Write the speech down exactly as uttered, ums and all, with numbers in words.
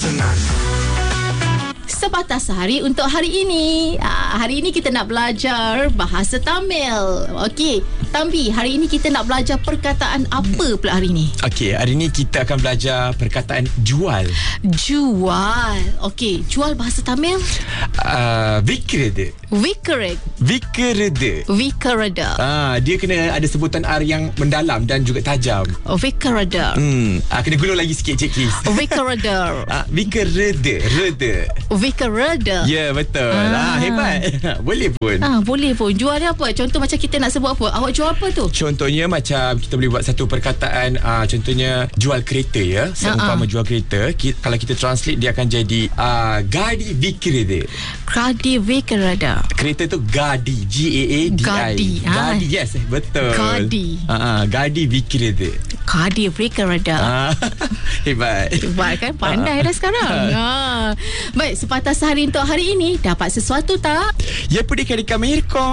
senang. Sepatah sehari untuk hari ini. Ah, hari ini kita nak belajar bahasa Tamil. Okey, Tambi, hari ini kita nak belajar perkataan apa pula hari ini? Okey, hari ini kita akan belajar perkataan jual. Jual. Okey, jual bahasa Tamil? Uh, Vikrede. Vikrede. Vikrede. Vikrede. Ah, dia kena ada sebutan R yang mendalam dan juga tajam. Vikrede. Hmm, ah, kena gulung lagi sikit, Cik Kis. Vikrede. Ah, Vikrede. Rede. Vikrede. Ya, betul. Ah, ah hebat. Boleh pun. Ah, boleh pun. Jual dia apa? Contoh macam kita nak sebut apa? Awak jual apa tu? Contohnya macam kita boleh buat satu perkataan, uh, contohnya jual kereta ya. Seumpama uh-uh. jual kereta, ki, kalau kita translate dia akan jadi uh, gadi vikrede. Gadi vikrede. Kereta tu gadi, G A A D I. Gadi. Gadi, ah. yes, betul. Gadi. Uh-uh, gadi vikrede. Gadi vikrede. Ah, hebat. Hebat kan? Pandai dah sekarang. Ah. Baik, sepatah sehari untuk hari ini dapat sesuatu tak? Ya, pudi kadika mirko.